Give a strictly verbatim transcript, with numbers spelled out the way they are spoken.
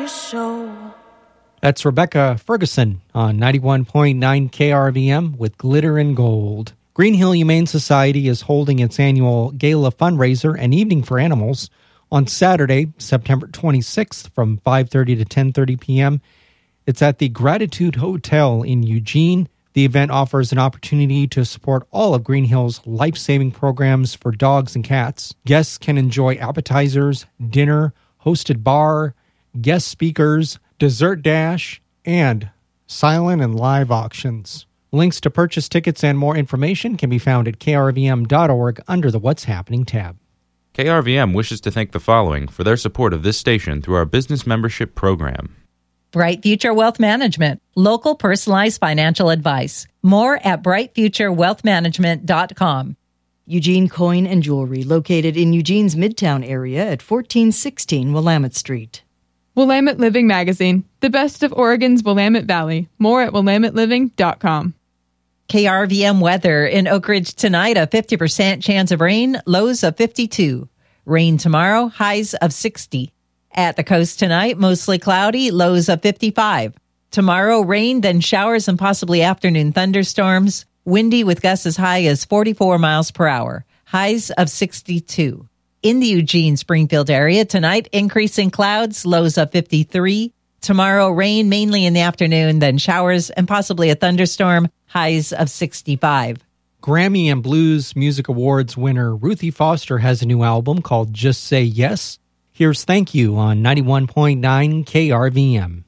your soul. That's Rebecca Ferguson on ninety-one point nine K R V M with Glitter and Gold. Green Hill Humane Society is holding its annual gala fundraiser and evening for animals on Saturday, September twenty-sixth from five thirty to ten thirty p.m. It's at the Gratitude Hotel in Eugene. The event offers an opportunity to support all of Green Hill's life-saving programs for dogs and cats. Guests can enjoy appetizers, dinner, hosted bar, guest speakers, dessert dash, and silent and live auctions. Links to purchase tickets and more information can be found at k r v m dot org under the What's Happening tab. K R V M wishes to thank the following for their support of this station through our business membership program. Bright Future Wealth Management, local personalized financial advice. More at bright future wealth management dot com. Eugene Coin and Jewelry, located in Eugene's Midtown area at fourteen sixteen Willamette Street. Willamette Living Magazine, the best of Oregon's Willamette Valley. More at willamette living dot com. K R V M weather in Oak Ridge tonight, a fifty percent chance of rain, lows of fifty-two. Rain tomorrow, highs of sixty. At the coast tonight, mostly cloudy, lows of fifty-five. Tomorrow, rain, then showers and possibly afternoon thunderstorms. Windy with gusts as high as forty-four miles per hour. Highs of sixty-two. In the Eugene-Springfield area tonight, increasing clouds, lows of fifty-three. Tomorrow, rain mainly in the afternoon, then showers and possibly a thunderstorm, highs of sixty-five. Grammy and Blues Music Awards winner Ruthie Foster has a new album called Just Say Yes. Here's Thank You on ninety-one point nine K R V M.